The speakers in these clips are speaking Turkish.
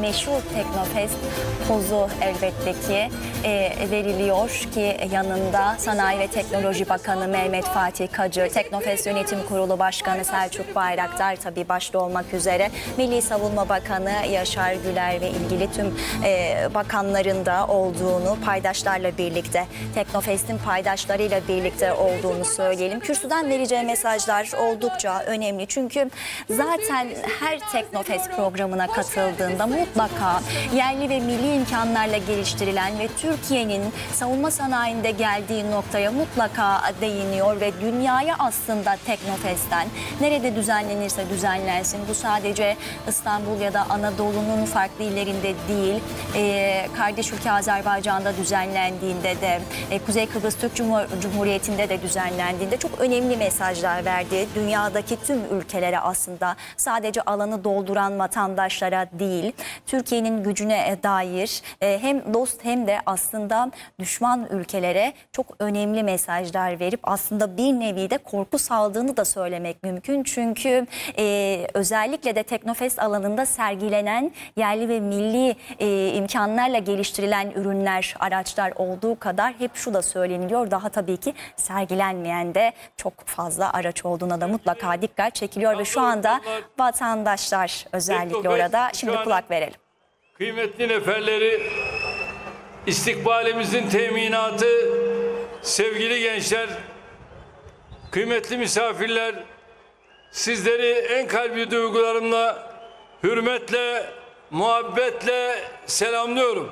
meşhur Teknofest pozu elbette ki veriliyor ki yanında Sanayi ve Teknoloji Bakanı Mehmet Fatih Kacır, Teknofest Yönetim Kurulu Başkanı Selçuk Bayraktar tabii başta olmak üzere Milli Savunma Bakanı Yaşar Güler ve ilgili tüm bakanların da olduğunu, paydaşlarla birlikte, Teknofest'in paydaşlarıyla birlikte olduğunu söyleyelim. Kürsüden vereceği mesajlar oldukça önemli. Çünkü zaten her Teknofest programına katıldığında mutlaka yerli ve milli imkanlarla geliştirilen ve Türkiye'nin savunma sanayinde geldiği noktaya mutlaka değiniyor ve dünyaya aslında Teknofest'ten nerede düzenlenirse düzenlensin, bu sadece İstanbul ya da Anadolu'nun farklı illerinde değil, kardeş ülke Azerbaycan'da düzenlendiğinde de, Kuzey Kıbrıs Türk Cumhuriyeti'nde de düzenlendiğinde çok önemli mesajlar verdi. Dünyadaki tüm ülkelere aslında, sadece alanı dolduran vatandaşlara değil, Türkiye'nin gücüne dair hem dost hem de aslında düşman ülkelere çok önemli mesajlar verip aslında bir nevi de korku saldığını da söylemek mümkün. Çünkü özellikle de Teknofest alanında sergilenen yerli ve milli imkanlarla geliştirilen ürünler, araçlar olduğu kadar hep şu da söyleniliyor. Daha tabii ki sergilenmeyen de çok fazla araç olduğuna da mutlaka dikkat çekiliyor ve şu anda vatandaşlar özellikle orada. Şimdi kulak verelim. Kıymetli neferleri, istikbalimizin teminatı, sevgili gençler, kıymetli misafirler, sizleri en kalbi duygularımla, hürmetle, muhabbetle selamlıyorum.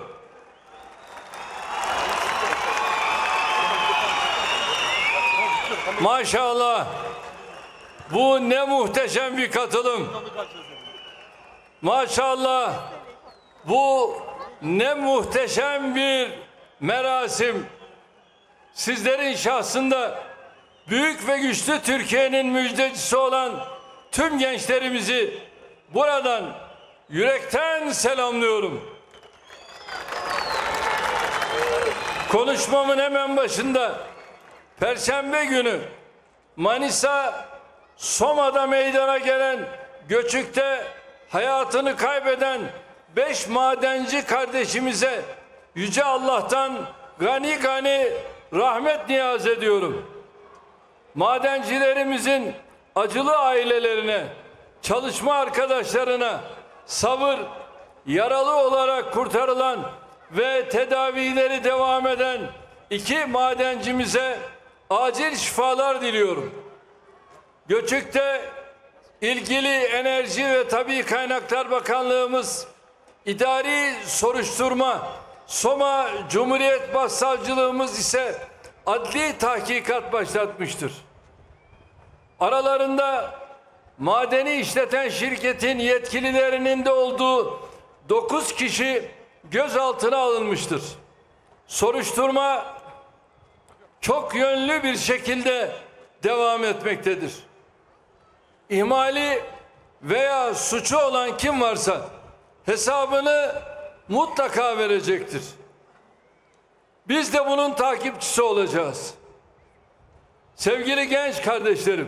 Maşallah, bu ne muhteşem bir katılım. Maşallah, bu ne muhteşem bir merasim. Sizlerin şahsında büyük ve güçlü Türkiye'nin müjdecisi olan tüm gençlerimizi buradan yürekten selamlıyorum. Konuşmamın hemen başında Perşembe günü Manisa Soma'da meydana gelen göçükte hayatını kaybeden 5 madenci kardeşimize Yüce Allah'tan gani gani rahmet niyaz ediyorum. Madencilerimizin acılı ailelerine, çalışma arkadaşlarına sabır, yaralı olarak kurtarılan ve tedavileri devam eden 2 madencimize acil şifalar diliyorum. Göçük'te ilgili Enerji ve Tabii Kaynaklar Bakanlığımız idari soruşturma, Soma Cumhuriyet Başsavcılığımız ise adli tahkikat başlatmıştır. Aralarında madeni işleten şirketin yetkililerinin de olduğu 9 kişi gözaltına alınmıştır. Soruşturma çok yönlü bir şekilde devam etmektedir. İhmali veya suçu olan kim varsa hesabını mutlaka verecektir. Biz de bunun takipçisi olacağız. Sevgili genç kardeşlerim,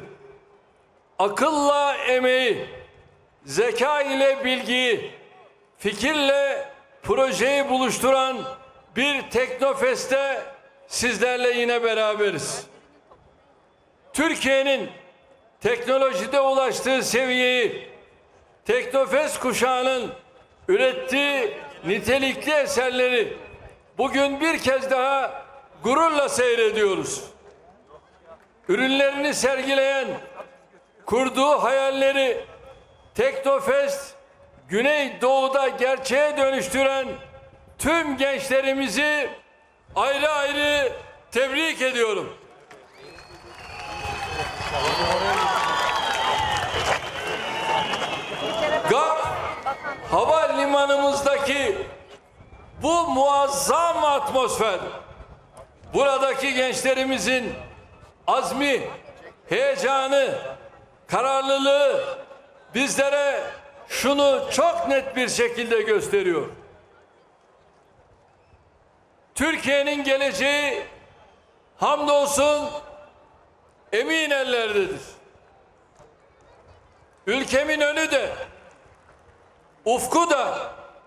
akılla emeği, zeka ile bilgiyi, fikirle projeyi buluşturan bir Teknofest'te sizlerle yine beraberiz. Türkiye'nin teknolojide ulaştığı seviyeyi Teknofest kuşağının ürettiği nitelikli eserleri bugün bir kez daha gururla seyrediyoruz. Ürünlerini sergileyen, kurduğu hayalleri Teknofest Güneydoğu'da gerçeğe dönüştüren tüm gençlerimizi ayrı ayrı tebrik ediyorum. Havalimanımızdaki bu muazzam atmosfer, buradaki gençlerimizin azmi, heyecanı, kararlılığı bizlere şunu çok net bir şekilde gösteriyor. Türkiye'nin geleceği hamdolsun emin ellerdedir. Ülkemin önü de, ufku da